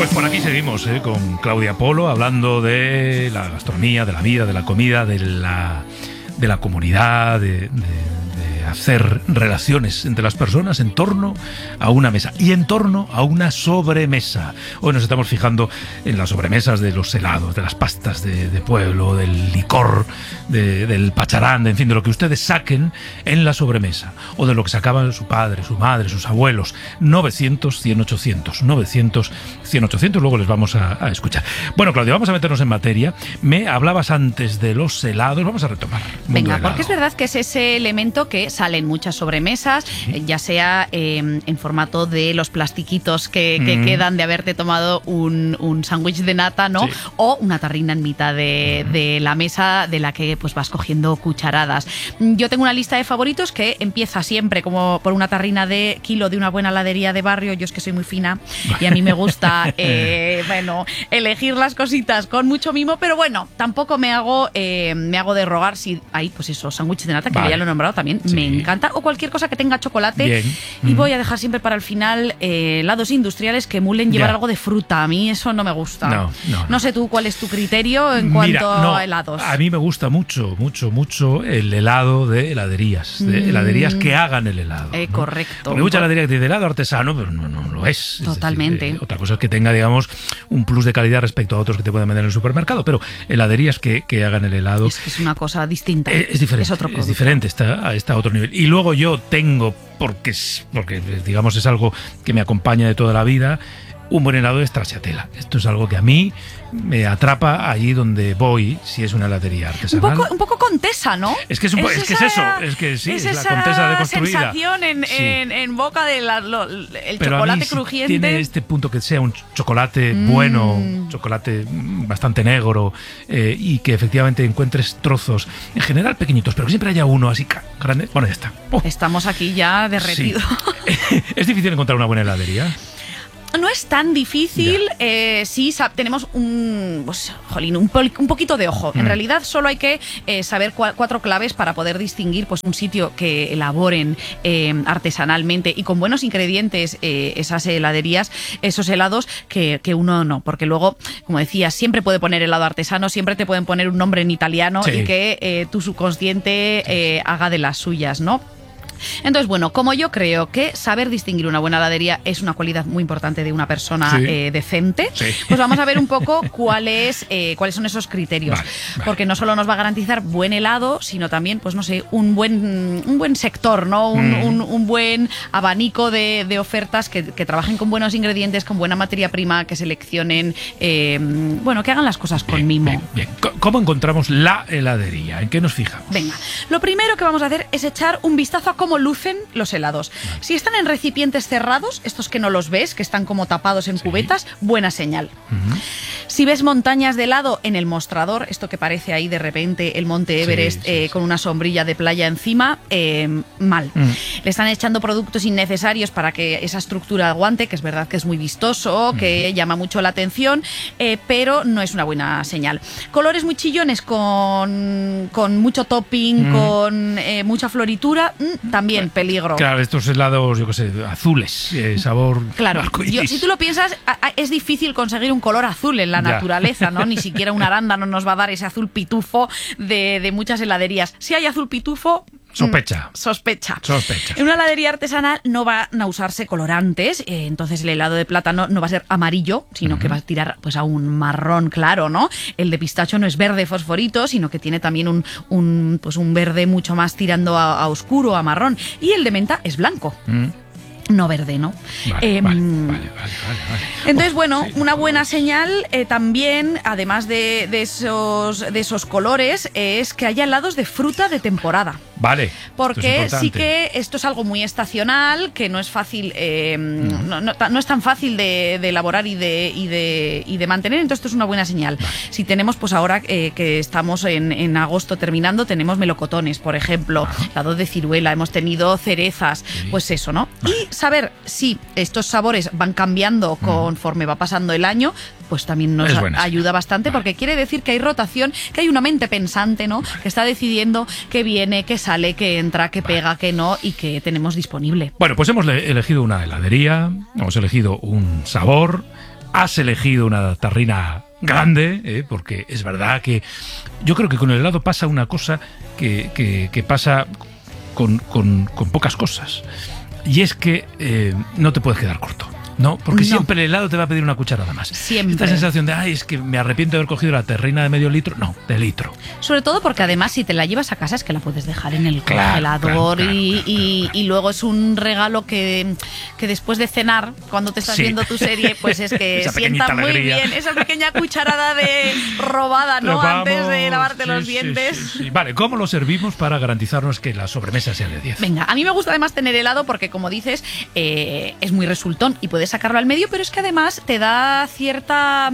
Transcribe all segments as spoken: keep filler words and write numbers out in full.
Pues por aquí seguimos ¿eh? con Claudia Polo, hablando de la gastronomía, de la vida, de la comida, de la, de la comunidad, de, de, de hacer relaciones entre las personas en torno a una mesa y en torno a una sobremesa. Hoy nos estamos fijando en las sobremesas de los helados, de las pastas de, de pueblo, del licor, de, del pacharán, de, en fin, de lo que ustedes saquen en la sobremesa o de lo que sacaban su padre, su madre, sus abuelos. novecientos, cien, ochocientos, novecientos, cien, ochocientos, luego les vamos a, a escuchar. Bueno, Claudia, vamos a meternos en materia. Me hablabas antes de los helados, vamos a retomar. Venga, porque es verdad que es ese elemento que sale en muchas sobremesas, sí. ya sea eh, en formato de los plastiquitos que, que mm. quedan de haberte tomado un, un sándwich de nata, ¿no? Sí. O una tarrina en mitad de, mm. de la mesa de la que pues vas cogiendo cucharadas. Yo tengo una lista de favoritos que empieza siempre como por una tarrina de kilo de una buena heladería de barrio. Yo es que soy muy fina y a mí me gusta eh, bueno, elegir las cositas con mucho mimo, pero bueno, tampoco me hago eh, me hago de rogar si hay pues esos sándwiches de nata, que vale. ya lo he nombrado también, sí. me encanta, o cualquier cosa que tenga chocolate. Bien. Y mm. voy a dejar siempre para el final eh, helados industriales que emulen llevar ya. algo de fruta. A mí eso no me gusta. No, no, no. no sé tú cuál es tu criterio en Mira, cuanto no, a helados. A mí me gusta mucho, mucho, mucho el helado de heladerías, de mm. heladerías que hagan el helado. Eh, ¿no? Correcto. Porque hay mucha heladería que tiene helado artesano, pero no, no lo es. Totalmente. Es decir, eh, otra cosa es que tenga, digamos, un plus de calidad respecto a otros que te pueden vender en el supermercado, pero heladerías que, que hagan el helado. Es que es una cosa distinta. Es, es diferente. Es otro producto. Es diferente, está, está a otro nivel. Y luego yo tengo, porque, porque digamos es algo que me acompaña de toda la vida, un buen helado de stracciatella. Esto es algo que a mí me atrapa allí donde voy, si es una heladería artesanal. Un poco, un poco Contesa, ¿no? Es que es, un po- es, es, que es eso, es que sí, es, es la Contesa deconstruida. sensación en, sí. en, en boca del de chocolate si crujiente. Tiene este punto que sea un chocolate mm. bueno, chocolate bastante negro eh, y que efectivamente encuentres trozos, en general pequeñitos, pero que siempre haya uno así grande. Bueno, ya está. Oh. Estamos aquí ya derretidos. Sí. ¿Es difícil encontrar una buena heladería? No es tan difícil, eh, sí sab- tenemos un, pues, jolín, un, pol- un poquito de ojo. Mm. En realidad solo hay que eh, saber cu- cuatro claves para poder distinguir pues, un sitio que elaboren eh, artesanalmente y con buenos ingredientes eh, esas heladerías, esos helados, que, que uno no. Porque luego, como decía, siempre puede poner helado artesano, siempre te pueden poner un nombre en italiano sí. y que eh, tu subconsciente eh, haga de las suyas, ¿no? Entonces, bueno, como yo creo que saber distinguir una buena heladería es una cualidad muy importante de una persona sí. eh, decente, sí. pues vamos a ver un poco cuáles, eh, cuáles son esos criterios. Vale, vale. Porque no solo nos va a garantizar buen helado, sino también, pues no sé, un buen, un buen sector, ¿no? Un, mm. un, un buen abanico de, de ofertas que, que trabajen con buenos ingredientes, con buena materia prima, que seleccionen, eh, bueno, que hagan las cosas con bien, mimo. Bien, bien. ¿Cómo encontramos la heladería? ¿En qué nos fijamos? Venga, lo primero que vamos a hacer es echar un vistazo a cómo lucen los helados. Vale. Si están en recipientes cerrados, estos que no los ves, que están como tapados en sí. cubetas, buena señal. Uh-huh. Si ves montañas de helado en el mostrador, esto que parece ahí de repente el Monte Everest sí, sí, eh, sí. con una sombrilla de playa encima, eh, mal. Uh-huh. Le están echando productos innecesarios para que esa estructura aguante, que es verdad que es muy vistoso, uh-huh. que llama mucho la atención, eh, pero no es una buena señal. Colores muy chillones con, con mucho topping, uh-huh. con eh, mucha floritura, mm, también uh-huh. peligro. Claro, estos helados, yo qué sé, azules, eh, sabor claro, yo, si tú lo piensas, a, a, es difícil conseguir un color azul en la ya. naturaleza, ¿no? Ni siquiera un arándano nos va a dar ese azul pitufo de, de muchas heladerías. Si hay azul pitufo... Sospecha. Mm, sospecha. Sospecha. En una heladería artesanal no van a usarse colorantes, eh, entonces el helado de plátano no va a ser amarillo, sino uh-huh. que va a tirar pues a un marrón claro, ¿no? El de pistacho no es verde fosforito, sino que tiene también un, un, pues un verde mucho más tirando a, a oscuro, a marrón. Y el de menta es blanco. Uh-huh. No verde, ¿no? Vale, eh, vale, vale, vale, vale, vale. Entonces, oh, bueno, sí, una buena señal eh, también, además de, de, esos, de esos colores, es que haya helados de fruta de temporada. Vale. Porque sí que esto es algo muy estacional, que no es fácil, eh, mm. no, no, no es tan fácil de, de elaborar y de, y, de, y de mantener, entonces esto es una buena señal. Vale. Si tenemos, pues ahora eh, que estamos en, en agosto terminando, tenemos melocotones, por ejemplo, ah. helado de ciruela, hemos tenido cerezas, sí. pues eso, ¿no? Vale. Y saber si estos sabores van cambiando conforme va pasando el año, pues también nos ayuda bastante, vale. porque quiere decir que hay rotación, que hay una mente pensante, ¿no? Vale. Que está decidiendo qué viene, qué sale, qué entra, qué vale. pega, qué no, y qué tenemos disponible. Bueno, pues hemos elegido una heladería, hemos elegido un sabor, has elegido una terrina grande, ¿eh? Porque es verdad que yo creo que con el helado pasa una cosa que, que, que pasa con, con, con pocas cosas, y es que eh, no te puedes quedar corto. No, porque no. Siempre el helado te va a pedir una cucharada más. Siempre. Esta sensación de, ay, es que me arrepiento de haber cogido la terrina de medio litro. No, de litro. Sobre todo porque además si te la llevas a casa es que la puedes dejar en el claro, congelador claro, y, claro, y, claro, claro. y luego es un regalo que, que después de cenar, cuando te estás sí. viendo tu serie, pues es que sienta muy alegría. bien esa pequeña cucharada de robada, ¿no? Vamos, antes de lavarte sí, los sí, dientes. Sí, sí, sí. Vale, ¿cómo lo servimos para garantizarnos que la sobremesa sea de diez? Venga, a mí me gusta además tener helado porque, como dices, eh, es muy resultón y puedes sacarlo al medio, pero es que además te da cierta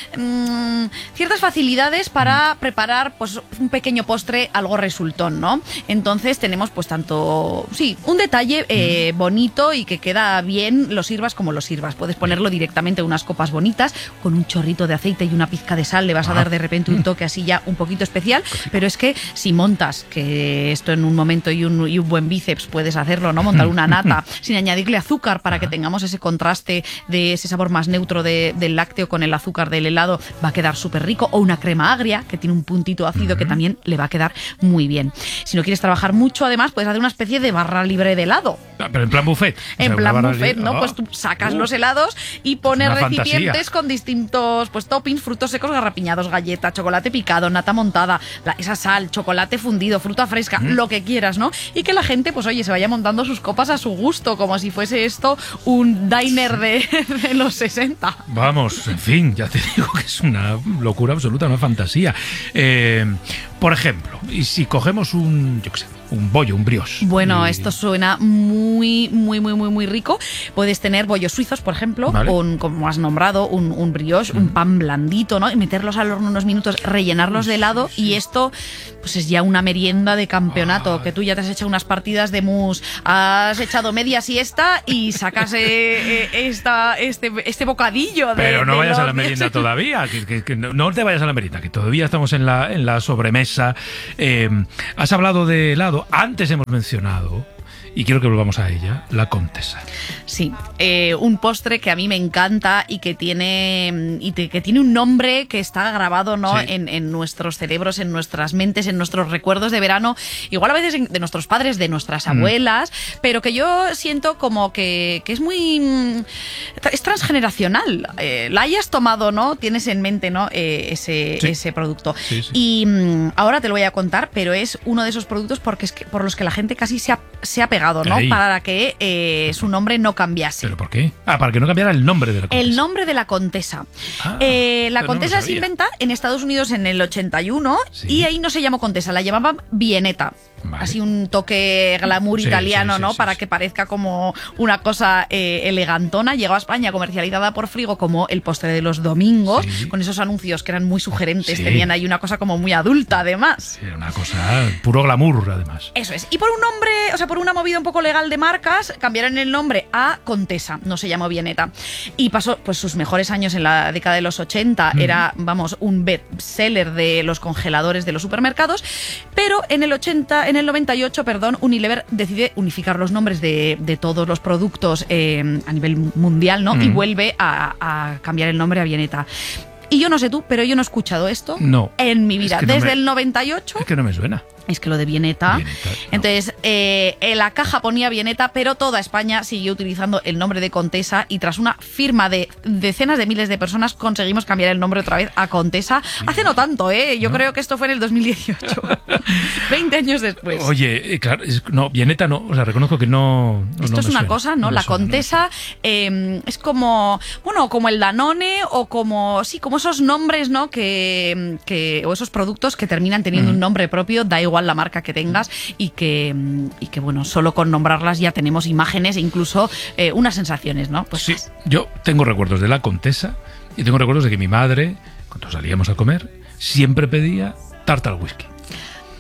mmm, ciertas facilidades para mm. preparar pues un pequeño postre algo resultón, ¿no? Entonces tenemos pues tanto, sí, un detalle eh, mm. bonito y que queda bien, lo sirvas como lo sirvas. Puedes ponerlo directamente en unas copas bonitas con un chorrito de aceite y una pizca de sal, le vas ah. a dar de repente un toque así ya un poquito especial, pero es que si montas, que esto en un momento y un, y un buen bíceps puedes hacerlo, ¿no? Montar una nata sin añadirle azúcar para que tengamos ese contraste de ese sabor más neutro de, del lácteo con el azúcar del helado, va a quedar súper rico, o una crema agria que tiene un puntito ácido uh-huh. que también le va a quedar muy bien. Si no quieres trabajar mucho, además puedes hacer una especie de barra libre de helado. Ah, pero en plan buffet. En o sea, plan buffet, ¿no? Oh. Pues tú sacas uh. los helados y pones recipientes fantasía. Con distintos pues toppings, frutos secos garrapiñados, galleta, chocolate picado, nata montada, la, esa sal, chocolate fundido, fruta fresca, uh-huh. lo que quieras, ¿no? Y que la gente, pues oye, se vaya montando sus copas a su gusto, como si fuese esto un diner de, de los sesenta. Vamos, en fin, ya te digo que es una locura absoluta, una fantasía. Eh, por ejemplo, y si cogemos un, yo qué sé, un bollo, un brioche. Bueno, y... esto suena muy, muy, muy, muy, muy rico. Puedes tener bollos suizos, por ejemplo, vale. un, como has nombrado, un, un brioche, mm. un pan blandito, ¿no? Y meterlos al horno unos minutos, rellenarlos de helado, sí, sí. y esto pues es ya una merienda de campeonato, ah. que tú ya te has echado unas partidas de mus, has echado media siesta y sacas eh, eh, esta, este, este bocadillo de... Pero no de vayas los... a la merienda todavía, que, que, que no te vayas a la merienda, que todavía estamos en la, en la sobremesa. Eh, has hablado de helado, antes hemos mencionado, y quiero que volvamos a ella, la Contessa. Sí, eh, un postre que a mí me encanta y que tiene y te, que tiene un nombre que está grabado, ¿no? Sí. en, en nuestros cerebros, en nuestras mentes, en nuestros recuerdos de verano, igual a veces de nuestros padres, de nuestras abuelas, mm. pero que yo siento como que, que es muy... es transgeneracional. Eh, la hayas tomado, ¿no? Tienes en mente, ¿no? Eh, ese, sí. ese producto. Sí, sí. Y mm, ahora te lo voy a contar, pero es uno de esos productos porque es que, por los que la gente casi se ha, se ha pegado, ¿no? Ey. Para que eh, su nombre no cambiase. ¿Pero por qué? Ah, para que no cambiara el nombre de la Contessa. El nombre de la Contessa. Ah, eh, la Contessa no se inventa en Estados Unidos en el ochenta y uno, sí. y ahí no se llamó Contessa, la llamaban Viennetta. Vale. Así un toque glamour sí, italiano, sí, sí, ¿no? Sí, Para sí. que parezca como una cosa eh, elegantona. Llegó a España comercializada por Frigo como el postre de los domingos, sí. con esos anuncios que eran muy sugerentes. Sí. Tenían ahí una cosa como muy adulta, además. Sí, una cosa puro glamour, además. Eso es. Y por un nombre, o sea, por una movida un poco legal de marcas, cambiaron el nombre a Contessa. No se llamó Viennetta. Y pasó, pues, sus mejores años en la década de los ochenta. Mm. Era, vamos, un bestseller de los congeladores de los supermercados. Pero en el ochenta... En el noventa y ocho, perdón, Unilever decide unificar los nombres de, de todos los productos eh, a nivel mundial, ¿no? Mm. Y vuelve a, a cambiar el nombre a Viennetta. Y yo no sé tú, pero yo no he escuchado esto no, en mi vida. Es que no Desde me, el noventa y ocho... Es que no me suena. Es que lo de Viennetta. Viennetta no. Entonces, eh, en la caja ponía Viennetta, pero toda España siguió utilizando el nombre de Contessa y tras una firma de decenas de miles de personas conseguimos cambiar el nombre otra vez a Contessa. Sí. Hace no tanto, ¿eh? Yo ¿No? creo que esto fue en el dos mil dieciocho. veinte años después. Oye, claro, es, no, Viennetta no, o sea, reconozco que no. no esto no es una suena, cosa, ¿no? no la suena, Contessa no eh, es como, bueno, como el Danone o como, sí, como esos nombres, ¿no? Que, que o esos productos que terminan teniendo mm. un nombre propio, da igual la marca que tengas. Y que, y que, bueno, solo con nombrarlas ya tenemos imágenes e incluso eh, unas sensaciones, ¿no? Pues sí, más. Yo tengo recuerdos de la Contessa y tengo recuerdos de que mi madre, cuando salíamos a comer, siempre pedía tarta al whisky.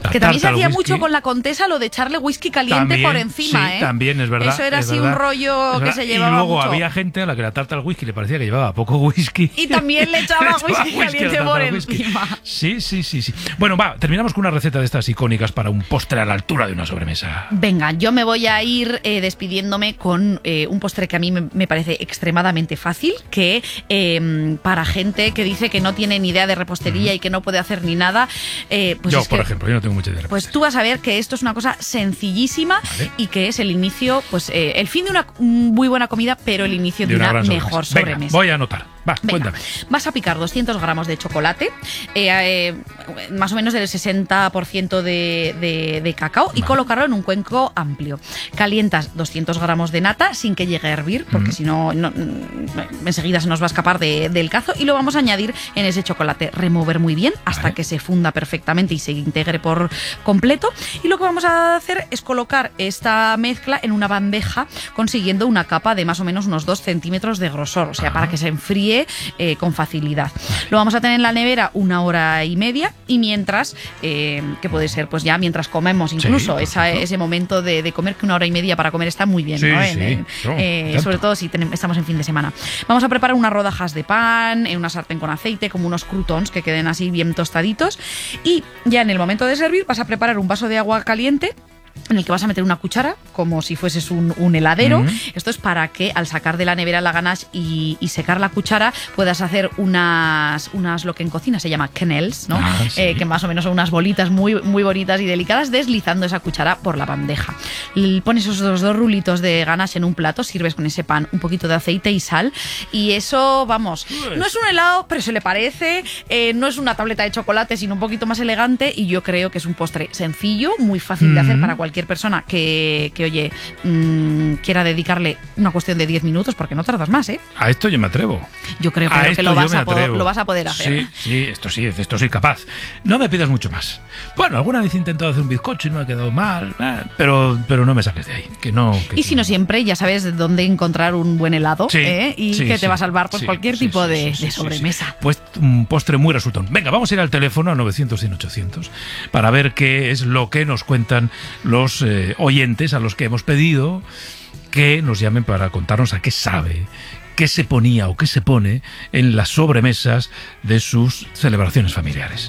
La que también se tarta al hacía whisky. mucho con la Contesa lo de echarle whisky caliente También, por encima, sí, ¿eh? también es verdad. Eso era es así verdad, un rollo es que verdad. se llevaba Y luego mucho. había gente a la que la tarta al whisky le parecía que llevaba poco whisky. Y también le echaba Le echaba whisky whisky a la caliente tarta por al whisky. encima. Sí, sí, sí, sí. Bueno, va, terminamos con una receta de estas icónicas para un postre a la altura de una sobremesa. Venga, yo me voy a ir eh, despidiéndome con eh, un postre que a mí me, me parece extremadamente fácil, que eh, para gente que dice que no tiene ni idea de repostería mm. y que no puede hacer ni nada, eh, pues yo, es por que, ejemplo, yo no tengo mucha idea de repostería. Pues tú vas a ver que esto es una cosa sencillísima, vale. y que es el inicio, pues eh, el fin de una muy buena comida, pero el inicio de, de una, una mejor sobremesa. Venga, voy a anotar. Va, Venga, cuéntame. Vas a picar doscientos gramos de chocolate, eh, eh, más o menos del sesenta por ciento de, de, de cacao, vale. y colocarlo en un cuenco amplio. Calientas doscientos gramos de nata sin que llegue a hervir, porque mm. si no, no, enseguida se nos va a escapar de, del cazo, y lo vamos a añadir en ese chocolate. Remover muy bien hasta vale. que se funda perfectamente y se integre por completo. Y lo que vamos a hacer es colocar esta mezcla en una bandeja, consiguiendo una capa de más o menos unos dos centímetros de grosor, o sea, ah. para que se enfríe Eh, con facilidad. Lo vamos a tener en la nevera una hora y media, y mientras, eh, que puede ser pues ya mientras comemos, incluso sí, esa, ese momento de, de comer, que una hora y media para comer está muy bien, sí, ¿no? Sí, eh, no, eh, sobre todo si tenemos, estamos en fin de semana. Vamos a preparar unas rodajas de pan en una sartén con aceite, como unos croutons que queden así bien tostaditos, y ya en el momento de servir vas a preparar un vaso de agua caliente en el que vas a meter una cuchara, como si fueses un, un heladero. Mm-hmm. Esto es para que al sacar de la nevera la ganache y, y secar la cuchara, puedas hacer unas, unas, lo que en cocina se llama quenelles, ¿no? Ah, sí. eh, que más o menos son unas bolitas muy, muy bonitas y delicadas, deslizando esa cuchara por la bandeja. Le pones esos dos, dos rulitos de ganache en un plato, sirves con ese pan un poquito de aceite y sal, y eso, vamos, pues. no es un helado, pero se le parece, eh, no es una tableta de chocolate, sino un poquito más elegante, y yo creo que es un postre sencillo, muy fácil mm-hmm. de hacer para cualquier persona que, que oye, mmm, quiera dedicarle una cuestión de diez minutos, porque no tardas más, ¿eh? A esto yo me atrevo. Yo creo que, que lo, vas a poder, lo vas a poder hacer. Sí, sí, esto sí, esto soy capaz. No me pidas mucho más. Bueno, alguna vez he intentado hacer un bizcocho y no me ha quedado mal, eh, pero, pero no me saques de ahí. Que no, que y si no siempre, ya sabes dónde encontrar un buen helado, sí, ¿eh? Y sí, que te sí, va a salvar pues, sí, cualquier sí, tipo sí, de, sí, de sobremesa. Sí, sí. Pues un postre muy resultón. Venga, vamos a ir al teléfono a novecientos, cien, ochocientos para ver qué es lo que nos cuentan los eh, oyentes a los que hemos pedido que nos llamen para contarnos a qué sabe, qué se ponía o qué se pone en las sobremesas de sus celebraciones familiares.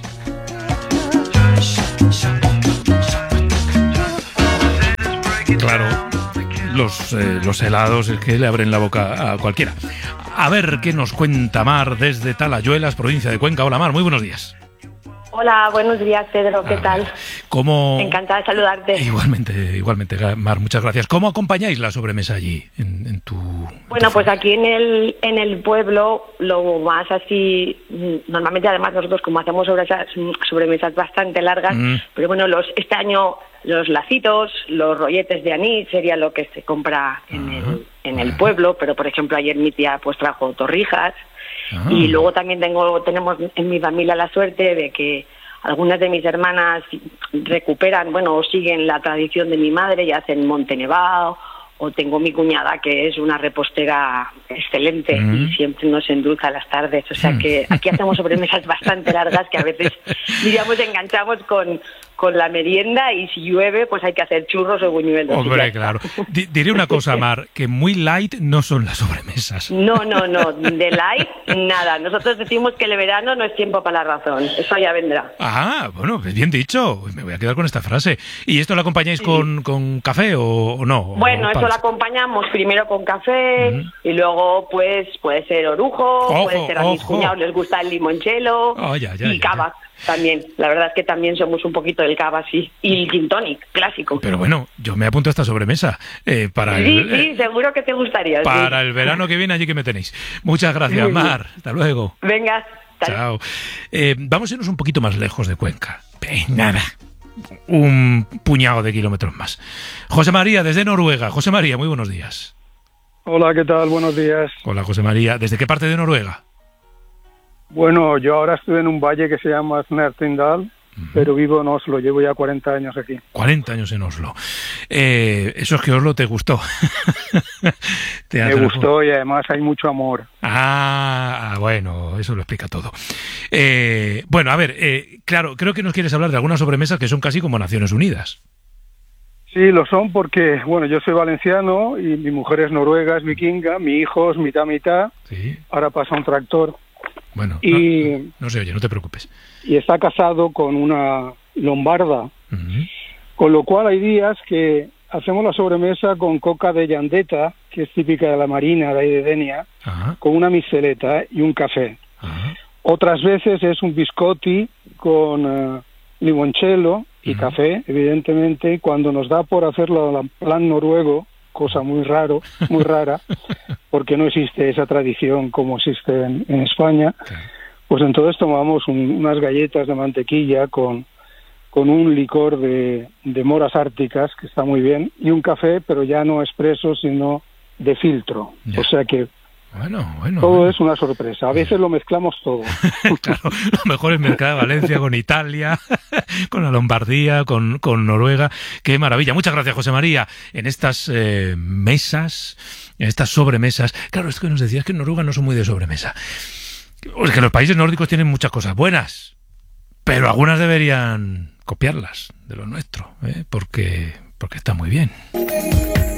Claro, los, eh, los helados es que le abren la boca a cualquiera. A ver qué nos cuenta Mar desde Talayuelas, provincia de Cuenca. Hola Mar, muy buenos días. Hola, buenos días, Pedro, ¿qué a tal? Ver, ¿cómo... Encantada de saludarte. Igualmente, igualmente, Mar, muchas gracias. ¿Cómo acompañáis la sobremesa allí, en, en tu... Bueno, tu pues aquí en el en el pueblo, lo más así, normalmente además nosotros como hacemos sobremesas, sobremesas bastante largas, mm. pero bueno, los este año los lacitos, los rolletes de anís sería lo que se compra en, ah, el, en el pueblo, pero por ejemplo ayer mi tía pues trajo torrijas. Ah. Y luego también tengo tenemos en mi familia la suerte de que algunas de mis hermanas recuperan, bueno, o siguen la tradición de mi madre y hacen Monte Nevado, o tengo mi cuñada que es una repostera excelente mm. y siempre nos endulza las tardes, o sea que aquí hacemos sobremesas bastante largas que a veces, diríamos, enganchamos con, con la merienda, y si llueve pues hay que hacer churros o buñuelos. Hombre, claro. D- diré una cosa, Mar, que muy light no son las sobremesas. No, no, no, de light nada. Nosotros decimos que el verano no es tiempo para la razón, eso ya vendrá. Ah, bueno, bien dicho, me voy a quedar con esta frase. ¿Y esto lo acompañáis sí. con, con café o, o no? Bueno, o esto lo acompañamos primero con café uh-huh. y luego pues puede ser orujo, ojo, puede ser a mis ojo. cuñados les gusta el limonchelo oh, ya, ya, y ya, cava. Ya. También, la verdad es que también somos un poquito del cava, sí. Y el gin tonic, clásico. Pero bueno, yo me apunto a esta sobremesa. Eh, para sí, el, sí, eh, seguro que te gustaría. Para sí. el verano que viene, allí que me tenéis. Muchas gracias, Mar. Hasta luego. Venga. Chao. Eh, vamos a irnos un poquito más lejos de Cuenca. Nada. Un puñado de kilómetros más. José María, desde Noruega. José María, muy buenos días. Hola, ¿qué tal? Buenos días. Hola, José María. ¿Desde qué parte de Noruega? Bueno, yo ahora estoy en un valle que se llama Snertindal, uh-huh. pero vivo en Oslo, llevo ya cuarenta años aquí. cuarenta años en Oslo. Eh, eso es que Oslo te gustó. te Me gustó y además hay mucho amor. Ah, bueno, eso lo explica todo. Eh, bueno, a ver, eh, claro, creo que nos quieres hablar de algunas sobremesas que son casi como Naciones Unidas. Sí, lo son porque, bueno, yo soy valenciano y mi mujer es noruega, es vikinga, mi hijo es mitad mitad, sí. Ahora pasa un tractor. Bueno, y, no, no se oye, no te preocupes. Y está casado con una lombarda, uh-huh. con lo cual hay días que hacemos la sobremesa con coca de Yandeta, que es típica de la Marina, de ahí de Denia, uh-huh. con una misceleta y un café. Uh-huh. Otras veces es un biscotti con uh, limoncello y uh-huh. café, evidentemente, y cuando nos da por hacerlo en plan noruego, cosa muy raro, muy rara, porque no existe esa tradición como existe en, en España, okay. pues entonces tomamos un, unas galletas de mantequilla con, con un licor de, de moras árticas, que está muy bien, y un café, pero ya no expreso, sino de filtro. Ya. O sea que Bueno, bueno. todo bueno. es una sorpresa. A veces lo mezclamos todo. Claro, lo mejor es mezclar Valencia con Italia, con la Lombardía, con, con Noruega. ¡Qué maravilla! Muchas gracias, José María. En estas eh, mesas, en estas sobremesas. Claro, es que nos decías que en Noruega no son muy de sobremesa. Es que los países nórdicos tienen muchas cosas buenas, pero algunas deberían copiarlas de lo nuestro, ¿eh? porque, porque está muy bien.